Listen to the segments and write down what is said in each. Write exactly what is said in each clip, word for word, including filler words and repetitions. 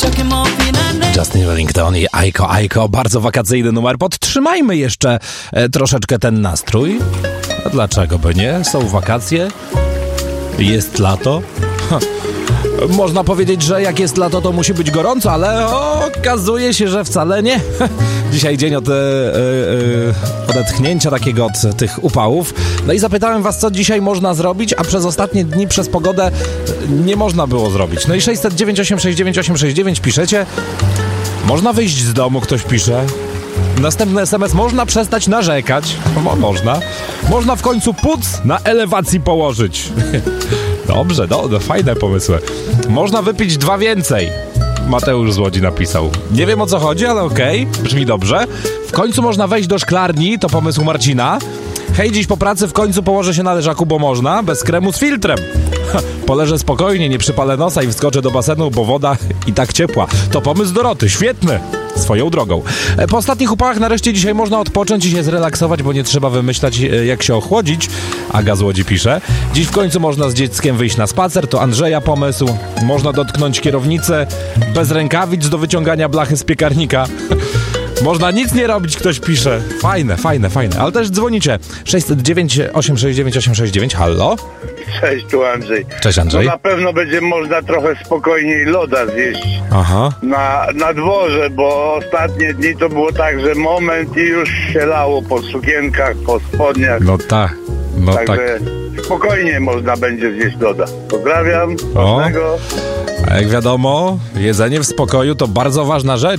Justin Wellington i Aiko Aiko, bardzo wakacyjny numer. Podtrzymajmy jeszcze e, troszeczkę ten nastrój. A dlaczego by nie? Są wakacje, jest lato. Ha. Można powiedzieć, że jak jest lato, to musi być gorąco, ale okazuje się, że wcale nie. Dzisiaj dzień od e, e, odetchnięcia takiego od tych upałów. No i zapytałem was, co dzisiaj można zrobić, a przez ostatnie dni, przez pogodę nie można było zrobić. No i sześć zero dziewięć osiem sześć dziewięć osiem sześć dziewięć piszecie. Można wyjść z domu, ktoś pisze. Następny es em es, można przestać narzekać. Mo, można. Można w końcu płuc na elewacji położyć. Dobrze, do, do, fajne pomysły. Można wypić dwa więcej. Mateusz z Łodzi napisał. Nie wiem, o co chodzi, ale okej, okay, brzmi dobrze. W końcu można wejść do szklarni, to pomysł Marcina. Hej, dziś po pracy w końcu położę się na leżaku, bo można, bez kremu z filtrem. Poleżę spokojnie, nie przypalę nosa i wskoczę do basenu, bo woda i tak ciepła. To pomysł Doroty, świetny. Swoją drogą. Po ostatnich upałach nareszcie dzisiaj można odpocząć i się zrelaksować, bo nie trzeba wymyślać, jak się ochłodzić. Aga z Łodzi pisze. Dziś w końcu można z dzieckiem wyjść na spacer, to Andrzeja pomysł. Można dotknąć kierownicę bez rękawic do wyciągania blachy z piekarnika. Można nic nie robić, ktoś pisze. Fajne, fajne, fajne. Ale też dzwonicie. sześć zero dziewięć osiem sześć dziewięć osiem sześć dziewięć. Halo? Cześć, tu Andrzej. Cześć, Andrzej. No na pewno będzie można trochę spokojniej loda zjeść. Aha. Na, na dworze, bo ostatnie dni to było tak, że moment i już się lało po sukienkach, po spodniach. No tak, no Także tak. spokojnie można będzie zjeść loda. Pozdrawiam. O. Każdego. A jak wiadomo, jedzenie w spokoju to bardzo ważna rzecz.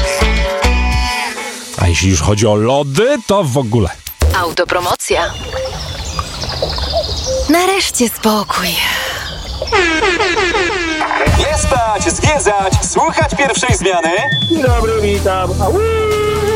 A jeśli już chodzi o lody, to w ogóle. Autopromocja. Nareszcie spokój. Nie spać, zwiedzać, słuchać pierwszej zmiany. Dzień dobry, witam. Au.